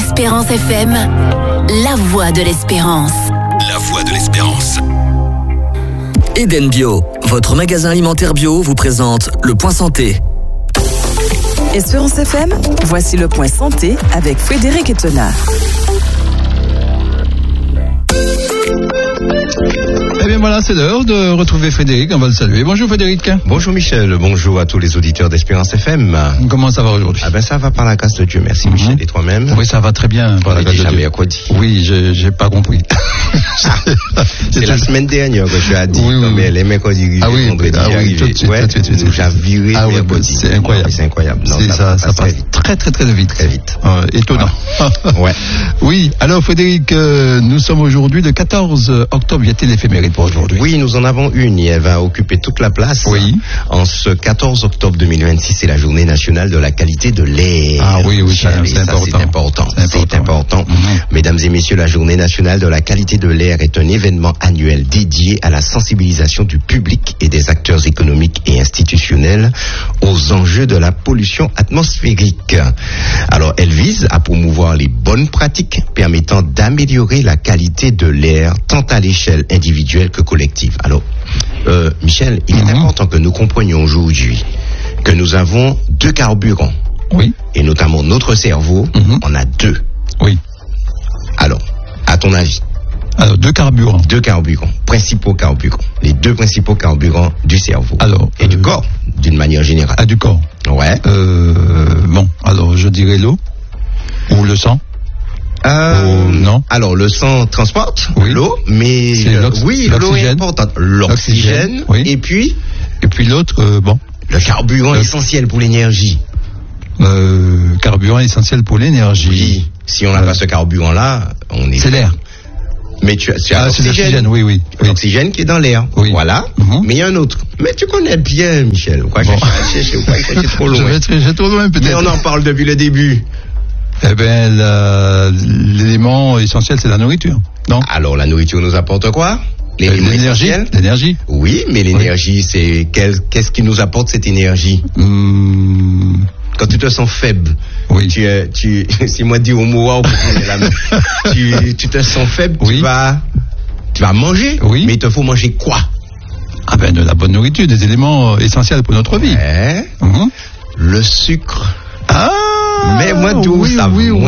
Espérance FM, la voix de l'espérance. La voix de l'espérance. Eden Bio, votre magasin alimentaire bio, vous présente le Point Santé. Espérance FM, voici le Point Santé avec Frédéric Ettenard. Eh bien voilà, c'est l'heure de retrouver Frédéric, on va le saluer. Bonjour Frédéric. Bonjour Michel, bonjour à tous les auditeurs d'Espérance FM. Comment ça va aujourd'hui? Ah ben ça va par la grâce de Dieu, merci Michel. Et toi-même? Oui, ça va très bien par la grâce de Dieu. Mercredi. Oui, j'ai pas compris. C'est la semaine dernière que tu as dit, mais les mercredis, vendredi, tout de suite. J'ai viré mercredi. C'est incroyable. C'est incroyable. Non, ça passe très vite. Très vite. Étonnant. Ouais. Oui, alors Frédéric, nous sommes aujourd'hui le 14 octobre, y a-t-il l'éphéméride pour aujourd'hui? Oui, nous en avons une et elle va occuper toute la place. Oui. En ce 14 octobre 2026, c'est la journée nationale de la qualité de l'air. Ah oui, c'est important. C'est important. Mesdames et messieurs, la journée nationale de la qualité de l'air est un événement annuel dédié à la sensibilisation du public et des acteurs économiques et institutionnels aux enjeux de la pollution atmosphérique. Alors, elle vise à promouvoir les bonnes pratiques permettant d'améliorer la qualité de l'air tant à l'échelle individuelle que collective. Alors, Michel, il est important que nous comprenions aujourd'hui que nous avons deux carburants. Oui. Et notamment notre cerveau, on a deux. Oui. Alors, à ton avis? Alors, deux carburants. Deux carburants, principaux carburants. Les deux principaux carburants du cerveau. Alors, et du corps, d'une manière générale. Ah, du corps. Ouais. Bon, alors je dirais l'eau ou le sang. Non. Alors, le sang transporte l'eau, mais l'eau est importante. L'oxygène, oui. Et puis l'autre, le carburant essentiel pour l'énergie. Carburant essentiel pour l'énergie. Oui. Si on n'a pas ce carburant-là, on est. C'est l'air. Mais tu as c'est l'oxygène, oui. L'oxygène qui est dans l'air. Oui. Voilà. Mais il y a un autre. Mais tu connais bien, Michel. Pourquoi je trop loin? J'ai trop loin, peut-être. Mais on en parle depuis le début. Eh bien, l'élément essentiel, c'est la nourriture. Non? Alors, la nourriture nous apporte quoi? L'énergie. L'énergie. Oui, mais l'énergie, c'est qu'est-ce qui nous apporte cette énergie? Quand tu te sens faible, si moi dis au mot, tu te sens faible, tu vas manger. Oui. Mais il te faut manger quoi? Ah ben, de la bonne nourriture, des éléments essentiels pour notre vie. Le sucre. Ah! Mais moi, d'où ça?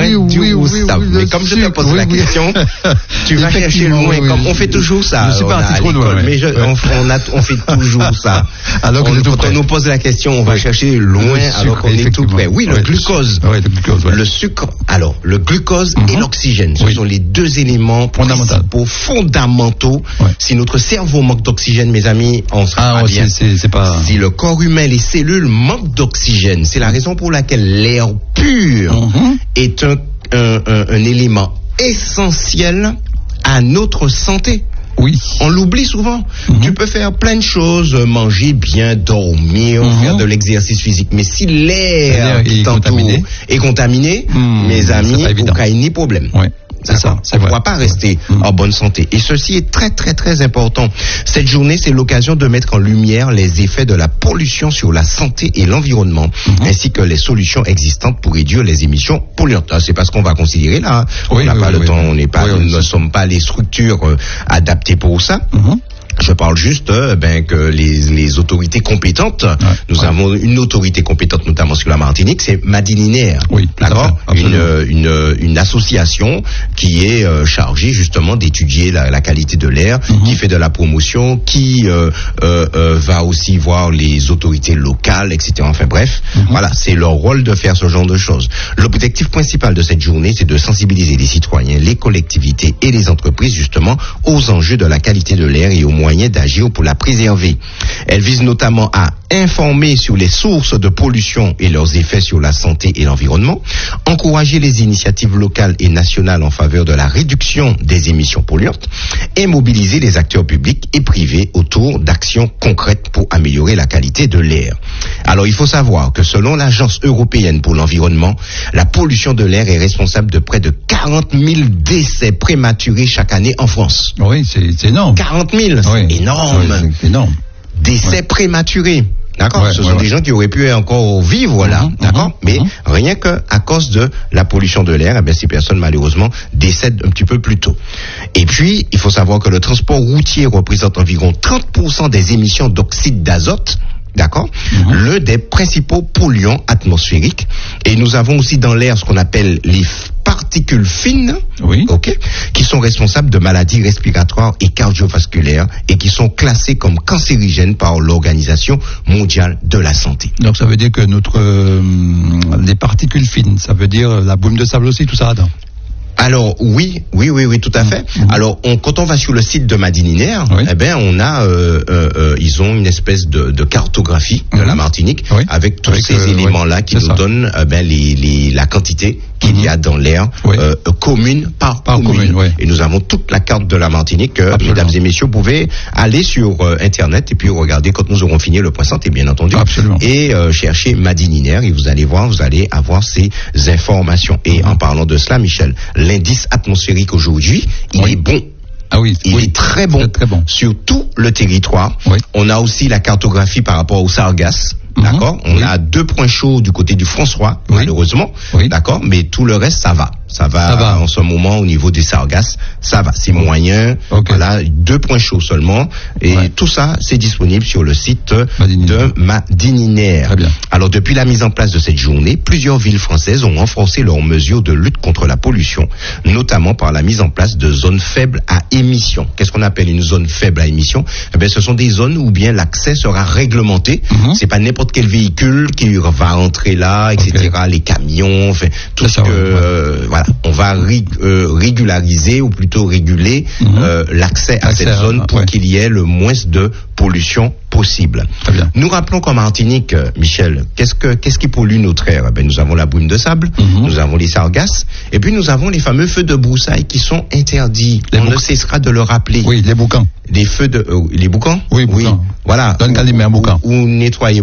Mais comme je te pose la question, tu vas chercher loin. Comme on fait toujours ça. Je suis parti trop loin. Mais on fait toujours ça. Alors quand on nous pose la question, on va chercher loin alors qu'on est tout près. Oui, le glucose. Le sucre. Alors, le glucose et l'oxygène. Ce sont les deux éléments fondamentaux. Si notre cerveau manque d'oxygène, mes amis, on sera pas bien. Si le corps humain, les cellules manquent d'oxygène, c'est la raison pour laquelle l'air pur est un élément essentiel à notre santé. Oui. On l'oublie souvent. Tu peux faire plein de choses, manger bien, dormir, faire de l'exercice physique. Mais si l'air qui t'entoure est contaminé, mes amis, aucun ni problème. Oui. C'est ça. On ne pourra pas rester en bonne santé. Et ceci est très, très, très important. Cette journée, c'est l'occasion de mettre en lumière les effets de la pollution sur la santé et l'environnement, ainsi que les solutions existantes pour réduire les émissions polluantes. C'est pas ce qu'on va considérer là. On n'a pas le temps, nous ne sommes pas les structures adaptées pour ça. Je parle juste que les autorités compétentes, nous avons une autorité compétente notamment sur la Martinique, c'est Madilinaire. Oui, d'accord. Une association qui est chargée justement d'étudier la qualité de l'air, qui fait de la promotion, qui va aussi voir les autorités locales, etc. Enfin bref, voilà, c'est leur rôle de faire ce genre de choses. L'objectif principal de cette journée, c'est de sensibiliser les citoyens, les collectivités et les entreprises justement aux enjeux de la qualité de l'air et aux moyens d'agir pour la préserver. Elle vise notamment à informer sur les sources de pollution et leurs effets sur la santé et l'environnement, encourager les initiatives locales et nationales en faveur de la réduction des émissions polluantes et mobiliser les acteurs publics et privés autour d'actions concrètes pour améliorer la qualité de l'air. Alors il faut savoir que selon l'Agence européenne pour l'environnement, la pollution de l'air est responsable de près de 40 000 décès prématurés chaque année en France. Oui, c'est énorme. 40 000, c'est énorme. C'est énorme. Décès prématurés. D'accord, ce sont des gens qui auraient pu encore vivre là, d'accord, mais rien que à cause de la pollution de l'air, ces personnes malheureusement décèdent un petit peu plus tôt. Et puis, il faut savoir que le transport routier représente environ 30% des émissions d'oxyde d'azote. D'accord, l'un des principaux polluants atmosphériques. Et nous avons aussi dans l'air ce qu'on appelle les particules fines, qui sont responsables de maladies respiratoires et cardiovasculaires et qui sont classées comme cancérigènes par l'Organisation mondiale de la santé. Donc ça veut dire que les particules fines, ça veut dire la brume de sable aussi, tout ça là-dedans. Alors oui, tout à fait. Alors quand on va sur le site de Madininaire, on a ils ont une espèce de cartographie de la Martinique avec tous ces éléments-là qui nous donnent la quantité qu'il y a dans l'air commune par commune. Et nous avons toute la carte de la Martinique. Mesdames et messieurs, vous pouvez aller sur Internet et puis regarder quand nous aurons fini le point santé, bien entendu. Et chercher Madininaire et vous allez avoir ces informations. Et en parlant de cela, Michel, l'indice atmosphérique aujourd'hui, il est bon. Il est très bon sur tout le territoire. On a aussi la cartographie par rapport aux sargasses. D'accord, on a 2 points chauds du côté du François, malheureusement. D'accord, mais tout le reste, ça va. Ça va en ce moment au niveau des sargasses, ça va, c'est moyen. Voilà, 2 points chauds seulement. Et tout ça, c'est disponible sur le site de Madininaire. Très bien. Alors, depuis la mise en place de cette journée, plusieurs villes françaises ont renforcé leurs mesures de lutte contre la pollution, notamment par la mise en place de zones faibles à émission. Qu'est-ce qu'on appelle une zone faible à émission? Ce sont des zones où bien l'accès sera réglementé. C'est pas n'importe quel véhicule qui va entrer là, etc. Les camions, enfin, tout ce que, voilà. On va régulariser ou plutôt réguler l'accès à cette zone pour qu'il y ait le moins de pollution possible. Nous rappelons qu'en Martinique, Michel, qu'est-ce qui pollue notre air? Nous avons la brume de sable, nous avons les sargasses, et puis nous avons les fameux feux de broussailles qui sont interdits. On ne cessera de le rappeler. Oui, les boucans. Les feux de les boucans. Oui, boucans. Voilà. Donne un boucan. Ou nettoyer